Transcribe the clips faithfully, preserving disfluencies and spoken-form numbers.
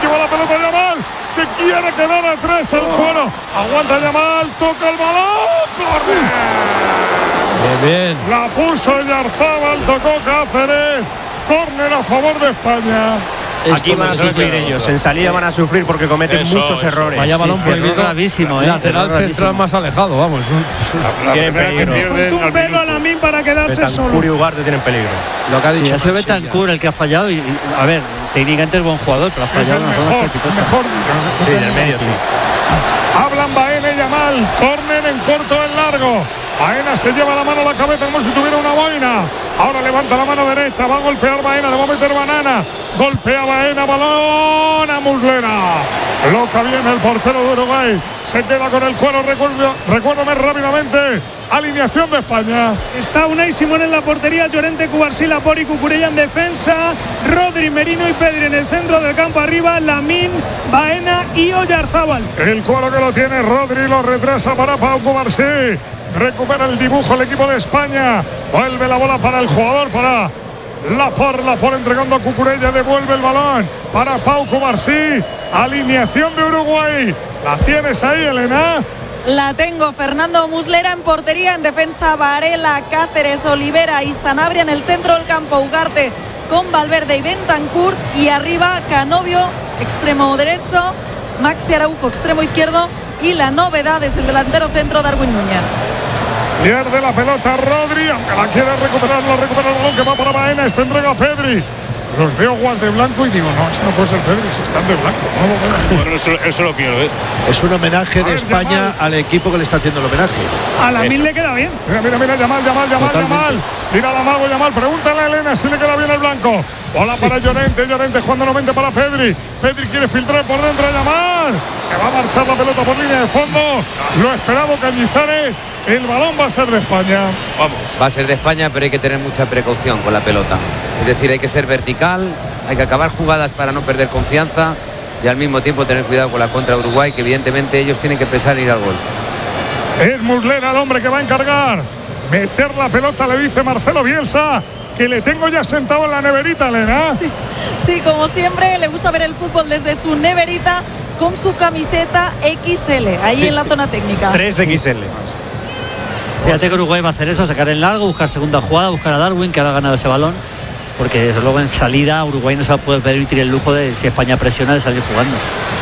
lleva la pelota Yamal, se quiere quedar a tres el cuero, aguanta Yamal, toca el balón, córner. Bien, bien. La puso Yarzábal, tocó Cáceres, córner a favor de España. Aquí van a sufrir ellos, en salida van a sufrir porque cometen eso, muchos eso. errores. Vaya balón sí, prohibido, gravísimo, eh. lateral Gravísimo. central más alejado, vamos. La, la Tienen primera que peligro. pierden Faltó un al pelo a minuto. Lamine para quedarse Betancur solo. y Ugarte tienen peligro. Lo que ha dicho. Sí, ha sido Marsella. Betancur el que ha fallado y, y, a ver, técnicamente es buen jugador, pero ha Es el fallado una forma mejor, estrepitosa. mejor. Sí, del medio sí. Hablan Baena y Yamal, córner en corto, en largo. Baena se lleva la mano a la cabeza como si tuviera una boina. Ahora levanta la mano derecha, va a golpear Baena, le va a meter banana. Golpea Baena, balón a Muslera. Loca bien el portero de Uruguay. Se queda con el cuero, recuerdo, recuérdame rápidamente. Alineación de España. Está Unai Simón en la portería, Llorente, Cubarsí, Laporte y Cucurella en defensa, Rodri, Merino y Pedri en el centro del campo arriba, Lamine, Baena y Oyarzábal. El cuero que lo tiene Rodri, lo retrasa para Pau Cubarsí. Recupera el dibujo el equipo de España. Vuelve la bola para el jugador, para Laporte, Laporte entregando a Cucurella, devuelve el balón para Pau Cubarsí. Alineación de Uruguay. ¿La tienes ahí, Elena? La tengo, Fernando Muslera en portería, en defensa Varela, Cáceres, Olivera y Sanabria, en el centro del campo Ugarte con Valverde y Bentancur, y arriba Canovio, extremo derecho, Maxi Araujo, extremo izquierdo, y la novedad es el delantero centro Darwin Núñez. Pierde la pelota Rodri, aunque la quiere recuperar, la recupera el balón que va para Baena, esta entrega a Pedri. Los veo guas de blanco y digo, no, ese no puede ser Pedri, si están de blanco. No lo veo. Bueno, eso, eso lo quiero, ¿eh? Es un homenaje A de ver, España Yamal. al equipo que le está haciendo el homenaje. A Lamine Eso. le queda bien. Mira, mira, mira, Yamal, Yamal, Yamal, Totalmente. Yamal. Tira la mago, Yamal. Pregúntale a Elena si le queda bien el blanco. Bola para Llorente, Llorente jugando nuevamente para Pedri. Pedri quiere filtrar por dentro a Yamal. Se va a marchar la pelota por línea de fondo. Lo esperado Cañizares. El balón va a ser de España. Vamos. Va a ser de España, pero hay que tener mucha precaución con la pelota. Es decir, hay que ser vertical, hay que acabar jugadas para no perder confianza y al mismo tiempo tener cuidado con la contra Uruguay, que evidentemente ellos tienen que pensar en ir al gol. Es Muslera el hombre que va a encargar. Meter la pelota, le dice Marcelo Bielsa, que le tengo ya sentado en la neverita, Elena. Sí, sí, como siempre, le gusta ver el fútbol desde su neverita con su camiseta equis ele, ahí en la zona técnica. tres equis ele. Fíjate que Uruguay va a hacer eso, sacar el largo, buscar segunda jugada, buscar a Darwin, que ha ganado ese balón, porque desde luego en salida Uruguay no se va a poder permitir el lujo de, si España presiona, de salir jugando.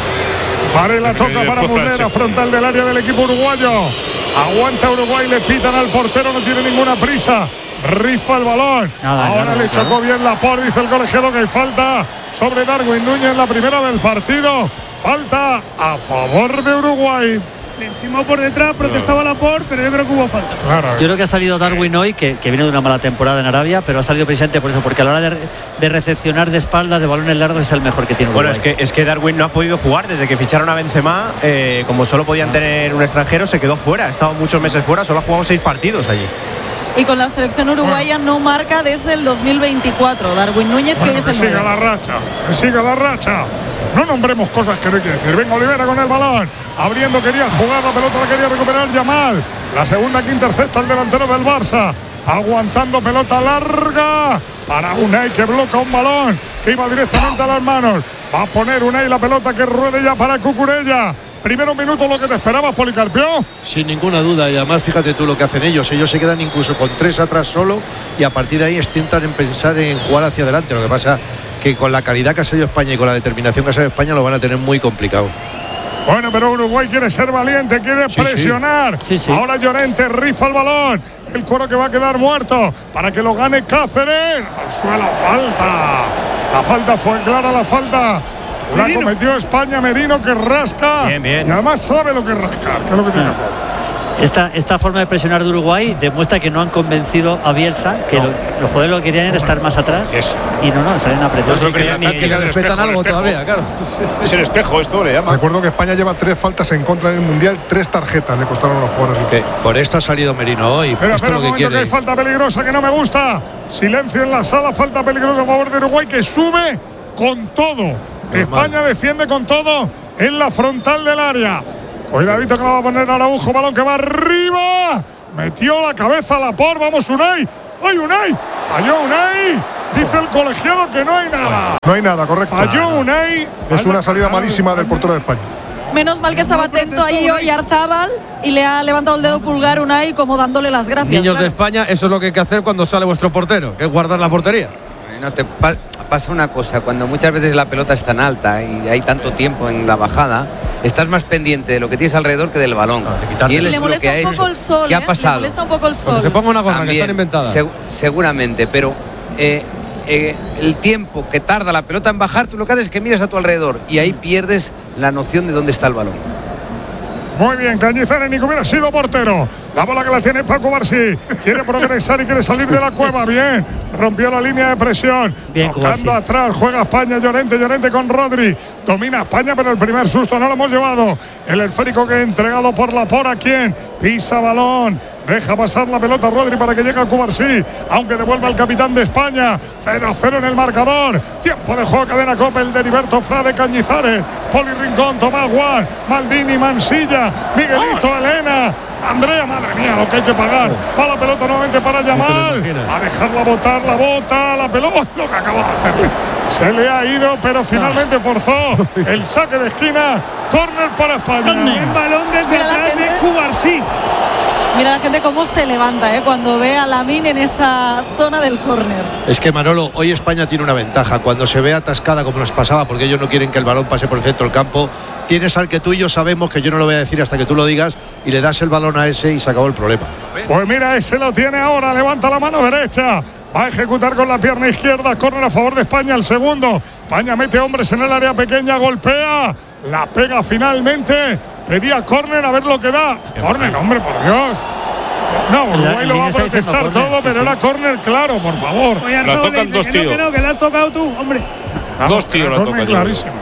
Varela toca para Muslera, frontal del área del equipo uruguayo. Aguanta Uruguay, le pitan al portero, no tiene ninguna prisa. Rifa el balón. Nada, Ahora nada, le claro. chocó bien Laporte, dice el colegiado que hay falta sobre Darwin Núñez en la primera del partido. Falta a favor de Uruguay. Le encima por detrás, protestaba Laporte, pero yo creo que hubo falta. Claro. Yo creo que ha salido Darwin hoy, que, que viene de una mala temporada en Arabia, pero ha salido precisamente por eso, porque a la hora de, de recepcionar de espaldas, de balones largos, es el mejor que tiene Uruguay. Bueno, es que, es que Darwin no ha podido jugar desde que ficharon a Benzema. Eh, como solo podían tener un extranjero, se quedó fuera. Ha estado muchos meses fuera, solo ha jugado seis partidos allí. Y con la selección uruguaya no marca desde el dos mil veinticuatro. Darwin Núñez, que Bueno, hoy es que el siga nueve. la racha, que siga la racha. No nombremos cosas que no hay que decir. Venga Olivera con el balón. Abriendo, quería jugar, la pelota la quería recuperar Yamal. La segunda que intercepta el delantero del Barça. Aguantando pelota larga para Unai, que bloca un balón que iba directamente a las manos. Va a poner Unai la pelota que ruede ya para Cucurella. Primero minuto, lo que te esperabas, Policarpio. Sin ninguna duda, y además fíjate tú lo que hacen ellos. Ellos se quedan incluso con tres atrás solo y a partir de ahí intentan en pensar en jugar hacia adelante. Lo que pasa que con la calidad que ha sido España y con la determinación que ha sido España lo van a tener muy complicado. Bueno, pero Uruguay quiere ser valiente, quiere Sí, presionar. sí. Sí, sí. Ahora Llorente rifa el balón. El cuero que va a quedar muerto para que lo gane Cáceres. Al suelo, falta. La falta fue clara, la falta. La Merino. cometió España, Merino, que rasca. Bien, bien. Y además sabe lo que es rascar, que es lo que tiene que hacer. Esta, esta forma de presionar de Uruguay demuestra que no han convencido a Bielsa, que No. lo- los jugadores lo que querían era estar más atrás. Eso. Y no, no, salen apretados. Yo creo que Que, ya ni- que le el respetan espejo, el algo espejo. todavía, claro. Es el espejo, esto le llama. Recuerdo que España lleva tres faltas en contra en el Mundial, tres tarjetas le costaron a los jugadores. Que por esto ha salido Merino hoy. Pero esto espera es un lo que momento, que quiere. hay falta peligrosa que no me gusta. Silencio en la sala, falta peligrosa a favor de Uruguay, que sube con todo. España defiende con todo en la frontal del área. Cuidadito que la va a poner Araujo, balón que va arriba. Metió la cabeza a Laporte, vamos Unai. ¡Ay, Unai! Falló Unai. Dice el colegiado que no hay nada. No hay nada, correcto. Falló Unai. Es una salida malísima del portero de España. Menos mal que estaba atento ahí hoy Arzábal y le ha levantado el dedo pulgar Unai como dándole las gracias. Niños claro. de España, eso es lo que hay que hacer cuando sale vuestro portero, que es guardar la portería. No te pa pasa una cosa, cuando muchas veces la pelota es tan alta y hay tanto tiempo en la bajada, estás más pendiente de lo que tienes alrededor que del balón. No, y él le es lo molesta que un hay. poco el sol, ¿Qué ¿eh? ha pasado? Le molesta un poco el sol. Cuando se ponga una gorra También, que están inventadas. seg seguramente, pero eh, eh, el tiempo que tarda la pelota en bajar, tú lo que haces es que miras a tu alrededor y ahí pierdes la noción de dónde está el balón. Muy bien, Cañizares, ni que hubiera sido portero. La bola que la tiene Paco Barsi. Quiere progresar y quiere salir de la cueva. Bien, rompió la línea de presión. Bien, tocando atrás, juega España, Llorente, Llorente con Rodri. Domina España, pero el primer susto no lo hemos llevado. El esférico que ha entregado por la por a quien pisa balón. Deja pasar la pelota Rodri para que llegue a Cubarsí, aunque devuelva el capitán de España. cero a cero en el marcador. Tiempo de juego, cadena Copa, el de Heriberto Frade, Cañizares, Poli Rincón, Tomás Guan, Maldini, Mansilla, Miguelito, Elena, Andrea, madre mía, lo que hay que pagar. Va la pelota nuevamente para Yamal. A dejarla botar, la bota, la pelota, lo que acaba de hacerle. Se le ha ido, pero finalmente forzó el saque de esquina. Córner para España. El balón desde Mira la atrás de gente. Cubarsí. Mira la gente cómo se levanta ¿eh? cuando ve a Lamine en esa zona del córner. Es que Manolo, hoy España tiene una ventaja. Cuando se ve atascada como nos pasaba, porque ellos no quieren que el balón pase por el centro del campo, tienes al que tú y yo sabemos, que yo no lo voy a decir hasta que tú lo digas, y le das el balón a ese y se acabó el problema. Pues mira, ese lo tiene ahora, levanta la mano derecha. Va a ejecutar con la pierna izquierda, córner a favor de España, el segundo. España mete hombres en el área pequeña, golpea, la pega finalmente. Pedía córner, a ver lo que da. Córner, hombre, por Dios. No, Uruguay lo va a protestar todo, pero era córner claro, por favor. Oye, Arzábal, tocan dice dos que no, tíos. que no, que la has tocado tú, hombre. Dos tíos lo tocan. Clarísimo.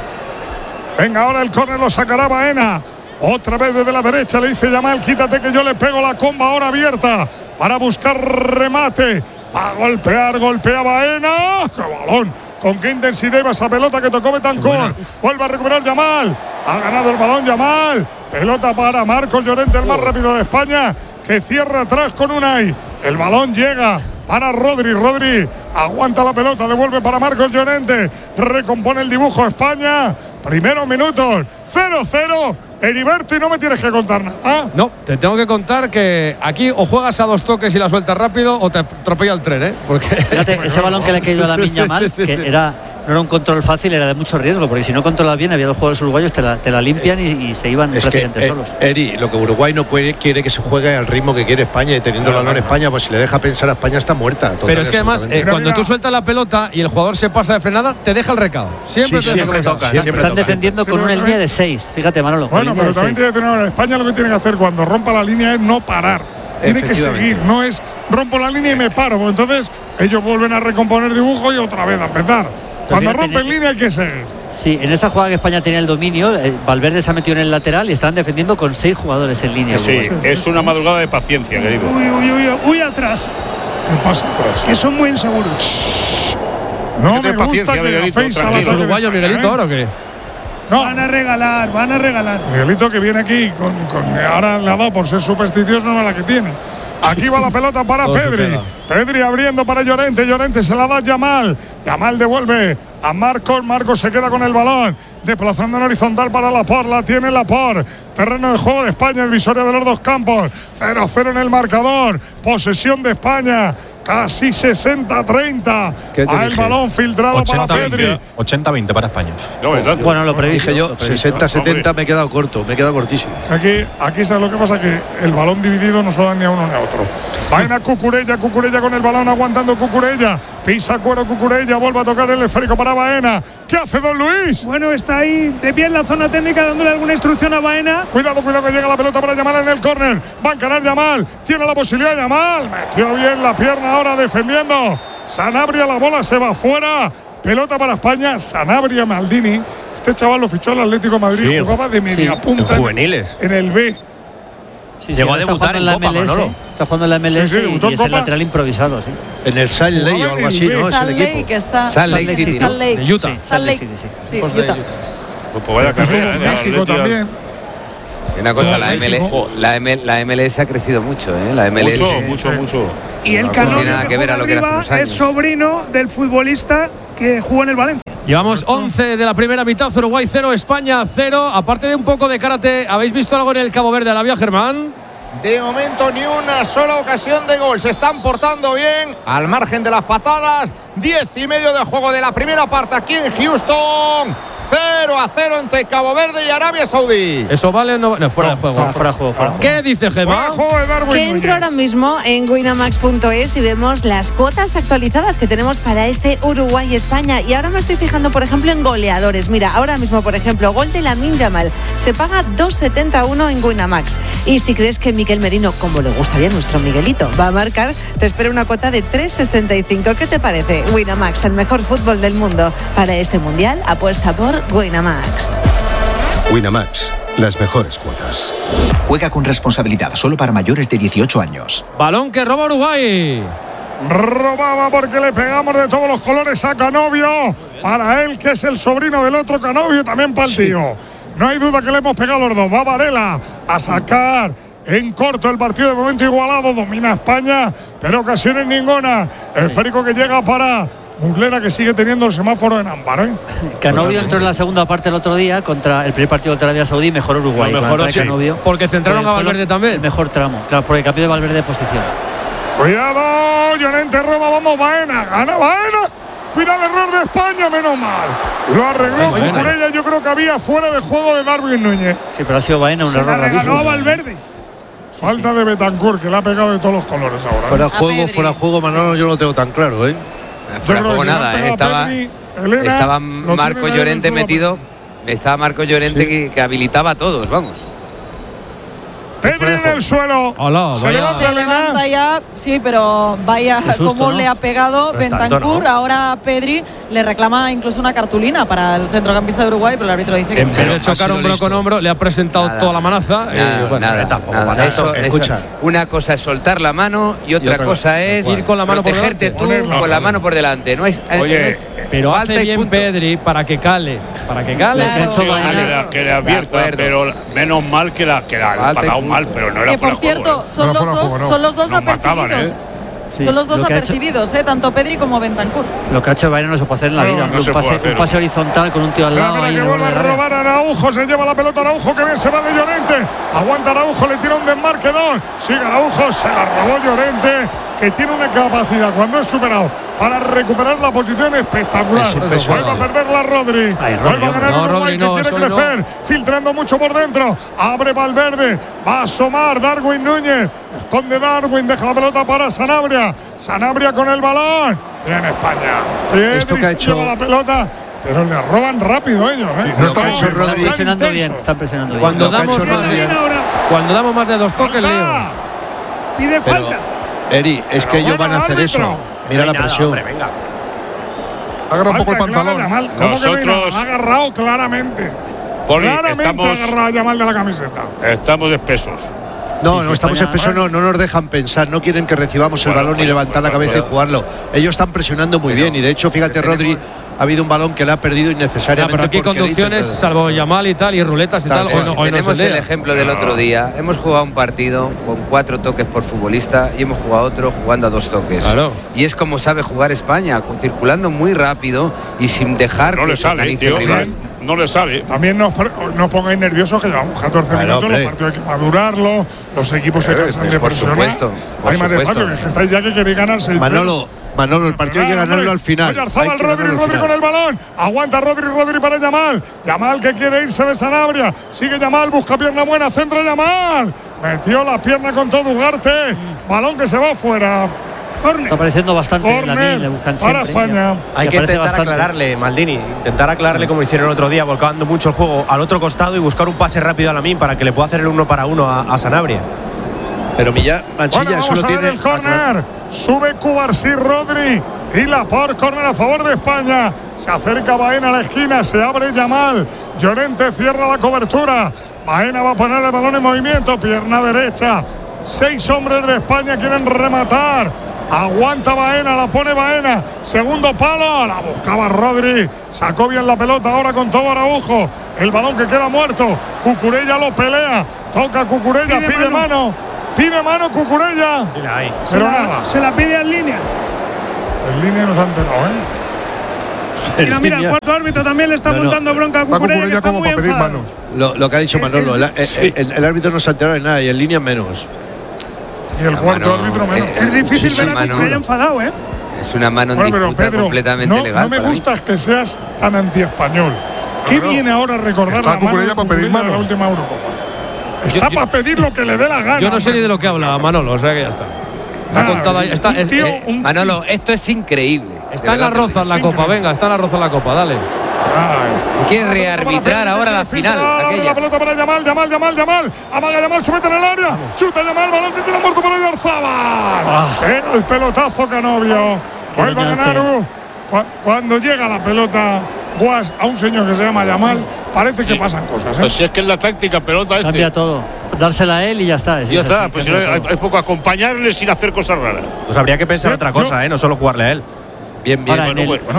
Venga, ahora el córner lo sacará Baena. Otra vez desde la derecha le dice Yamal, quítate que yo le pego la comba ahora abierta para buscar remate. Va a golpear, golpea Baena. ¡Qué balón! Con qué intensidad iba esa pelota que tocó Betancur. Vuelve a recuperar Yamal. Ha ganado el balón Yamal. Pelota para Marcos Llorente, el más rápido de España, que cierra atrás con Unai. El balón llega para Rodri. Rodri aguanta la pelota, devuelve para Marcos Llorente. Recompone el dibujo España. Primeros minutos, cero cero. Heriberto, y no me tienes que contar nada. ¿Ah? No, te tengo que contar que aquí o juegas a dos toques y la sueltas rápido o te atropella el tren, ¿eh? Porque Fíjate, ese balón que le ha caído a la Sí, sí, Miña mal, sí, sí, que sí. era, no era un control fácil, era de mucho riesgo, porque si no controlas bien, había dos jugadores uruguayos, te la, te la limpian y, y se iban Es que, prácticamente eh, solos. Eri, lo que Uruguay no puede, quiere que se juegue al ritmo que quiere España, y teniendo el balón España, pues si le deja pensar a España está muerta. total, Pero es que además, eh, Mira, cuando mira. tú sueltas la pelota y el jugador se pasa de frenada, te deja el recado. Siempre Sí, te deja siempre el recado. toca, Están, siempre están toca. defendiendo con una línea de seis, fíjate Manolo, con Bueno, línea pero de también seis. tiene que tener, España lo que tiene que hacer cuando rompa la línea es no parar. Tiene que Efectivamente. seguir, no es rompo la línea y me paro. Pues entonces ellos vuelven a recomponer dibujo y otra vez a empezar. Cuando fíjate, rompen en- línea hay que seguir. Sí, en esa jugada que España tenía el dominio, eh, Valverde se ha metido en el lateral y estaban defendiendo con seis jugadores en línea. Sí, Uruguay. es una madrugada de paciencia, querido. Uy, uy, uy, uy, atrás. ¿Qué pasa atrás? Que son muy inseguros. No que me tener gusta paciencia, que Miguelito, hacéis a la tranquilo. ¿Es saque de uruguayo España, Miguelito ¿eh? ahora o qué? No, Van a regalar, van a regalar. Miguelito que viene aquí con, con- ahora le ha dado por ser supersticioso, no es la que tiene. Aquí va la pelota para Todo se Pedri. pega. Pedri abriendo para Llorente. Llorente se la da a Yamal. Yamal devuelve a Marcos. Marcos se queda con el balón. Desplazando en horizontal para Laporte. La tiene Laporte. Terreno de juego de España. El visorio de los dos campos. cero cero en el marcador. Posesión de España. Casi sesenta a treinta. ¿Qué te A el dije? balón filtrado para ochenta Pedri. veinte ochenta veinte para España. No, ¿verdad? Bueno, lo previsto. Dije yo, lo previsto. sesenta setenta, me he quedado corto, me he quedado cortísimo. Aquí, aquí sabes lo que pasa, que el balón dividido no se lo dan ni a uno ni a otro. Vaina Cucurella, Cucurella con el balón aguantando Cucurella. Pisa cuero Cucurella, vuelve a tocar el esférico para Baena. ¿Qué hace Don Luis? Bueno, está ahí de pie en la zona técnica dándole alguna instrucción a Baena. Cuidado, cuidado que llega la pelota para Yamal en el córner. Va a encarar Yamal. Tiene la posibilidad Yamal. Metió bien la pierna ahora defendiendo. Sanabria, la bola se va fuera. Pelota para España. Sanabria, Maldini. Este chaval lo fichó el Atlético de Madrid. Sí, jugaba de media sí, punta en juveniles. en el B. Sí, sí, Llegó ahora a está debutar jugando en la Copa, M L S, Manolo. está jugando en la M L S Sí, sí, debutó y en es el Copa. lateral improvisado, sí. En el Salt Lake o algo así, ¿no? Es Salt el Lake equipo. está. Salt Lake City, ¿no? Salt Lake. De Utah. Sí, Salt Salt Lake Lake City, sí. Sí, Hijos de Utah. Utah. Pues, pues vaya Estuvo carrera, en ¿eh? de México Atleti al- también. Una cosa, la, M L S, la, M, la M L S ha crecido mucho, ¿eh? La M L S. Mucho, mucho, mucho. Y el Canovio, no que, que ver a lo que arriba, es sobrino del futbolista que jugó en el Valencia. Llevamos once de la primera mitad, Uruguay cero, España cero. Aparte de un poco de karate, ¿habéis visto algo en el Cabo Verde, Arabia, Germán? De momento ni una sola ocasión de gol. Se están portando bien al margen de las patadas. Diez y medio de juego de la primera parte aquí en Houston. cero a cero entre Cabo Verde y Arabia Saudí. ¿Eso vale o no? No, fuera no, de juego. No, fuera de juego, fuera. ¿Qué dice Gemma? Que entro ahora mismo en winamax punto es y vemos las cuotas actualizadas que tenemos para este Uruguay-España. Y ahora me estoy fijando, por ejemplo, en goleadores. Mira, ahora mismo, por ejemplo, gol de Lamine Yamal. Se paga dos setenta y uno en Winamax. Y si crees que Miquel Merino, como le gustaría a nuestro Miguelito, va a marcar, te espera una cuota de tres sesenta y cinco. ¿Qué te parece? Winamax, el mejor fútbol del mundo. Para este mundial, apuesta por Winamax. Winamax, las mejores cuotas. Juega con responsabilidad, solo para mayores de dieciocho años. Balón que roba Uruguay. Robaba porque le pegamos de todos los colores a Canovio. Para él, que es el sobrino del otro Canovio, también para el tío. No hay duda que le hemos pegado los dos. Va Varela a sacar en corto el partido, de momento igualado. Domina España, pero ocasiones ninguna. El esférico que llega para Muslera, que sigue teniendo el semáforo en ámbar, ¿eh? Canovio entró en la segunda parte el otro día contra el primer partido contra Arabia Saudí, mejor Uruguay. No, mejor sí, Canovio, porque centraron a Valverde también. El mejor tramo, claro, porque cambió de Valverde de posición. Cuidado, Llorente Roma, vamos Baena, gana Baena. Cuidado el error de España, menos mal. Lo arregló Cucurella, yo creo que había fuera de juego de Darwin Núñez. Sí, pero ha sido Baena un Se error gravísimo. Se Valverde. Falta sí, sí. de Betancourt, que le ha pegado de todos los colores ahora. Fuera juego, fuera juego, Manolo, sí. Yo no lo tengo tan claro, ¿eh? Fuera juego nada, ¿eh? Estaba, Pedri, Elena, estaba Marco Llorente metido. Estaba Marco Llorente sí. que, que habilitaba a todos, vamos. Pedri en el suelo. Hola, se, levanta, se levanta ya, sí, pero vaya cómo ¿no? le ha pegado Bentancur. ¿no? Ahora Pedri le reclama incluso una cartulina para el centrocampista de Uruguay, pero el árbitro dice que en vez de chocar hombro listo. con hombro, le ha presentado nada, toda la manaza. Nada, y, bueno, nada, tampoco nada, eso, escucha. Eso. Una cosa es soltar la mano y otra, y otra cosa es ir con la mano protegerte por tú con la mano por delante. No hay, Oye, no es, pero hace bien punto. Pedri para que cale, para que cale. Claro. Sí, que, la, que le advierta, pero menos mal que la que la ha pagado mal, pero no era que por cierto, juego, ¿eh? son, no los dos, juego, no. son los dos Nos apercibidos. mataban, ¿eh? Sí, son los dos apercibidos, hecho, ¿eh? Tanto Pedri como Bentancur. Lo que ha hecho Bayern no se puede hacer en la no, vida. No un, pase, un pase horizontal con un tío al lado. Ahí que vuelve a robar a Araujo, se lleva la pelota Araujo, que bien se va de Llorente. Aguanta Araujo, le tira un desmarque dos. Sigue Araujo, se la robó Llorente, que tiene una capacidad cuando es superado para recuperar la posición espectacular. Vuelve a perderla Rodri. Ay, Rodri Vuelve a ganar no, Uruguay, no, que quiere crecer, no. filtrando mucho por dentro. Abre Valverde, va a asomar Darwin Núñez. Esconde Darwin, deja la pelota para Sanabria. Sanabria con el balón. Bien España. Pedri Esto que ha hecho lleva la pelota. Pero le roban rápido ellos, ¿eh? No está hecho están presionando bien, están presionando bien. Cuando damos, más de, cuando damos más de dos toques, Leo. Pide falta. Eri, es que ellos van a hacer eso. Mira la presión. Hombre, venga. Agarra un poco el pantalón. Yamal. ¿Cómo Nosotros que mira? Ha agarrado claramente. Poli, claramente estamos, ha agarrado a Yamal de la camiseta. Estamos espesos. No, sí, no estamos espesos, no, no nos dejan pensar, no quieren que recibamos el bueno, balón y levantar bueno, la cabeza bueno. y jugarlo. Ellos están presionando muy bien y de hecho, fíjate, Rodri, ha habido un balón que le ha perdido innecesariamente. No, pero aquí conducciones, salvo Yamal y tal, y ruletas y tal. Tenemos, hoy no, hoy tenemos no el ejemplo del otro día. Hemos jugado un partido con cuatro toques por futbolista y hemos jugado otro jugando a dos toques. Claro. Y es como sabe jugar España, circulando muy rápido y sin dejar no que le sale, tío, el rival. No, no le sale. También nos, nos pongáis nerviosos, que llevamos catorce claro, minutos, hombre. Los partidos hay que madurarlo, los equipos se cansan de presionar. Por supuesto, por hay más supuesto. De que estáis ya que queréis ganar seis. Manolo, Manolo, el partido hay que ganarlo al final. Oyarzabal, Rodri, Rodri con el balón. Aguanta Rodri, Rodri para Yamal. Yamal que quiere irse de Sanabria. Sigue Yamal, busca pierna buena, centra Yamal. Metió la pierna con todo Ugarte. Balón que se va afuera. Corner. Está apareciendo bastante en la mil, le buscan para siempre. España. Hay que intentar bastante. aclararle, Maldini. Intentar aclararle como hicieron el otro día, volcando mucho el juego al otro costado y buscar un pase rápido a Lamine para que le pueda hacer el uno para uno a, a Sanabria. Pero Milla, Manchilla, bueno, eso lo tiene. El córner. Sube Cubarsí, Rodri y Laporte, córner a favor de España. Se acerca Baena a la esquina, se abre Yamal. Llorente cierra la cobertura. Baena va a poner el balón en movimiento, pierna derecha. Seis hombres de España quieren rematar. Aguanta Baena, la pone Baena. Segundo palo, la buscaba Rodri. Sacó bien la pelota ahora con todo Araujo. El balón que queda muerto. Cucurella lo pelea. Toca Cucurella, pide, pide mano. mano. Pide mano Cucurella. Mira ahí. Se Pero la, nada. Se la pide en línea. En línea nos han enterado, ¿eh? Mira, mira, el cuarto árbitro también le está no, montando no. bronca a Cucurella, Cucurella que está como muy para pedir manos. Lo, lo que ha dicho Manolo, el, sí. el, el, el árbitro no se ha enterado de nada y en línea menos. Y el la cuarto mano, árbitro menos. Es, es difícil sí, ver a Cucurella enfadado, ¿eh? Es una mano en bueno, disputa Pedro, completamente no, legal. No me gusta mí. que seas tan antiespañol. ¿Qué no, viene ahora a recordar está la mano Cucurella para pedir mano en la última Eurocopa? Está yo, para pedir lo que le dé la gana. Yo no sé ni de lo que habla Manolo, o sea que ya está. Está ah, contada ahí. Está, es, tío, eh, Manolo, esto es increíble. Está en la roza en la copa, venga, está en la roza en la copa, dale. Quiere rearbitrar ahora la final. La pelota para Yamal, Yamal, Yamal, Yamal. Amaga Yamal, se mete en el área. Vamos. Chuta Yamal, balón que queda muerto por ahí Orzabal. Ah. Pega el pelotazo Canovio. Vuelve a ganar. Cuando llega la pelota Guas a un señor que se llama Yamal, parece sí. que pasan cosas. ¿eh? Pues si es que es la táctica pelota este. Cambia todo. Dársela a él y ya está. Ya está, así, pues si no, hay, hay poco acompañarle sin hacer cosas raras. Pues habría que pensar sí, otra cosa, yo, ¿eh? No solo jugarle a él. Bien, bien. Ahora, bueno, el, bueno.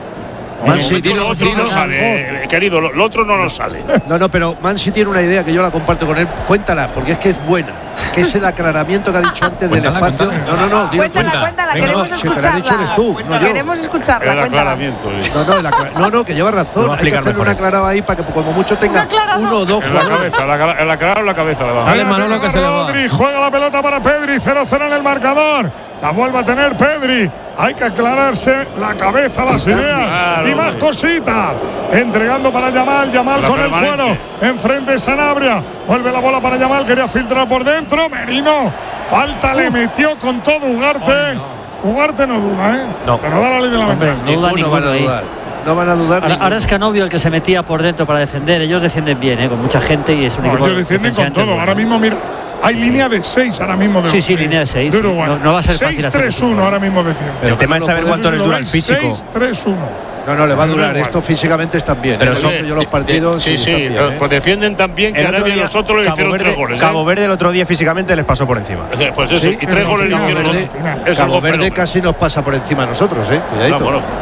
Man City, lo otro no sale, eh, querido, lo, lo otro no nos sale. No, no, pero Man City tiene una idea que yo la comparto con él. Cuéntala, porque es que es buena. Que es el aclaramiento que ha dicho antes del espacio. Cuéntala. No, no, no. Digo, cuéntala, cuenta. cuéntala, Venga, queremos no, escucharla. Si te tú, no, queremos escucharla, el aclaramiento. Sí. No, no, el aclar... no, no, que lleva razón. Hay que hacer una aclarada ahí para que como mucho tenga uno o dos en la cabeza, la, el aclarado en la cabeza. La Dale, Manolo, que se le va. Rodri juega la pelota para Pedri, cero cero en el marcador. La vuelve a tener Pedri. Hay que aclararse la cabeza, las ideas claro, y más cositas. Entregando para Yamal, Yamal con permanente. El cuero. Enfrente Sanabria. Vuelve la bola para Yamal, quería filtrar por dentro. Merino. Falta uh. le metió con todo Ugarte. Oh, no. Ugarte no duda, ¿eh? No. Pero da la ley de la ventaja. No duda ninguno van a dudar. No van a dudar. Ahora, ahora es Canovio el que se metía por dentro para defender. Ellos defienden bien, ¿eh? Con mucha gente y es un no, equipo. Ellos defienden con todo. Bueno. Ahora mismo, mira. Hay sí. línea de seis ahora mismo de Sí, sí, línea de seis. Sí. No, no va a ser fácil hacer seis tres uno ahora mismo decían. El tema es saber cuánto les dura el físico. seis tres uno. No, no, le va a durar. Esto físicamente están bien. Pero ¿eh? sí, yo los partidos. Sí, sí, bien, ¿eh? Pues defienden tan bien que ahora bien nosotros le hicieron Verde, tres goles. ¿eh? Cabo Verde el otro día físicamente les pasó por encima. Pues eso, sí, y tres goles le hicieron. Verde, es Cabo Verde fenómeno. Casi nos pasa por encima a nosotros, ¿eh? Cuidadito. No, bueno.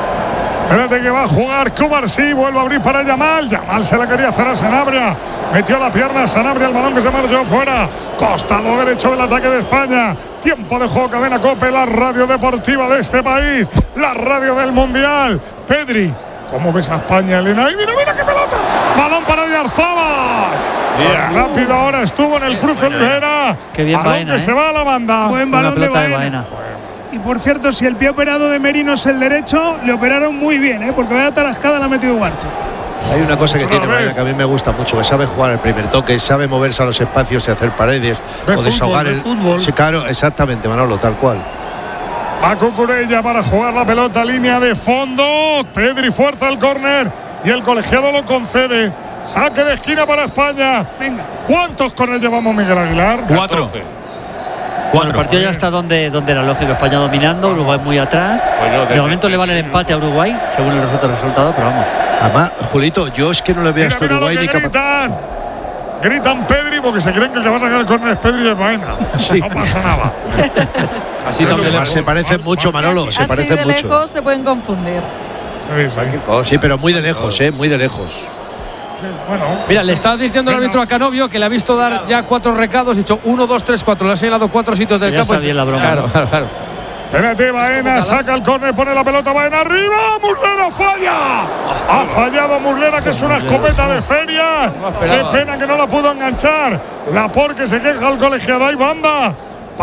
Espérate que va a jugar Cubarsí, vuelve a abrir para Yamal. Yamal se la quería hacer a Sanabria. Metió la pierna a Sanabria, el balón que se marchó fuera. Costado derecho del ataque de España. Tiempo de juego, Cadena COPE, la radio deportiva de este país. La radio del Mundial. Pedri, ¿cómo ves a España, Elena? ¡Ay, mira, mira qué pelota! Balón para Oyarzabal. Yeah. Rápido ahora estuvo en el cruce Olivera. Qué bien balón Baena, que ¿eh? se va a la banda. Buen balón de Baena. de Baena. Y por cierto, si el pie operado de Merino es el derecho, le operaron muy bien, ¿eh? Porque vaya tarascada la ha metido Ugarte. Hay una cosa que tiene Baena que a mí me gusta mucho, que sabe jugar el primer toque, sabe moverse a los espacios y hacer paredes de o fútbol, desahogar de el fútbol. Sí, claro, exactamente, Manolo, tal cual. Va Cucurella para jugar la pelota, línea de fondo. Pedri fuerza el córner y el colegiado lo concede. Saque de esquina para España. Venga. ¿Cuántos córner llevamos, Miguel Aguilar? Cuatro. Bueno, el partido ya está donde, donde era lógico, España dominando, Uruguay muy atrás. Bueno, de, de momento de, le vale el empate a Uruguay, según el resultado, pero vamos. Además, Julito, yo es que no le veo a este Uruguay ni capaz. Gritan. gritan Pedri porque se creen que el que va a sacar el córner es Pedri de Baena. Sí. No pasa nada. Así también se parecen mucho, Manolo. Así, se parecen así de mucho. lejos se pueden confundir. Sí, sí. sí, pero muy de lejos, eh, muy de lejos. Bueno, mira, le está diciendo el árbitro a Canovio que le ha visto dar ya cuatro recados, dicho uno, dos, tres, cuatro. Le ha señalado cuatro sitios del ya campo. Está bien la broma. Claro, claro, claro. Espérate, Baena saca el córner, pone la pelota, Baena arriba, Muslera falla. Ha fallado Muslera, que es una escopeta de feria. Qué pena que no la pudo enganchar. La porque se queja el colegiado, hay banda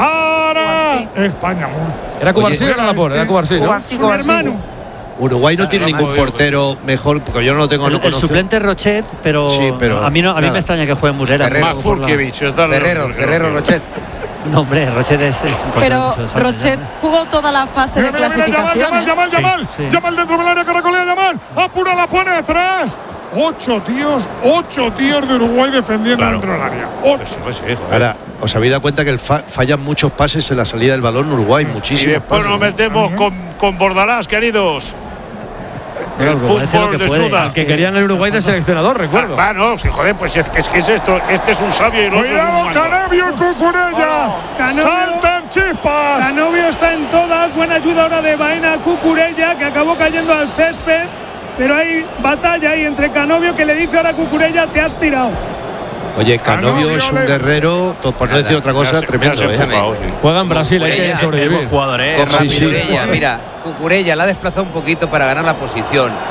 para España. Era Cubarsí, era la por, era Cubarsí, ¿no? Su hermano. Uruguay no tiene ningún portero mejor, porque yo no lo tengo. El, el suplente es Rochet, pero, sí, pero a mí no, a mí me extraña que juegue Muslera. Ferrero, Ferrero, Ferrero Rochet. No, hombre, Rochet es, es un Pero Rochet jugó toda la fase mira, de mira, clasificación. Yamal, Yamal, Yamal, sí, sí. Yamal dentro del área, caracolea Yamal. Apura, la pone atrás. Ocho tíos, ocho tíos de Uruguay defendiendo claro. dentro del área. Ocho. Pues, pues, Ahora, os habéis dado cuenta que el fa fallan muchos pases en la salida del balón en Uruguay, muchísimos. Y después pases. nos metemos con, con Bordalás, queridos. El no, fútbol de Suda. Que querían el Uruguay de seleccionador, recuerdo. Ah, no, sí, joder, pues es que es, que es esto. Este es un sabio y el otro Cuidado, es un Canovio y Cucurella. Oh, saltan chispas. Canovio está en todas. Buena ayuda ahora de Baena a Cucurella, que acabó cayendo al césped. Pero hay batalla ahí entre Canovio, que le dice ahora a Cucurella, te has tirado. Oye, Canovio es un guerrero, por no decir otra cosa, tremendo. ¿eh? Juega en Brasil, hay que sobrevivir. Jugador, ¿eh? Con Cucurella, mira, Cucurella la ha desplazado un poquito para ganar la posición.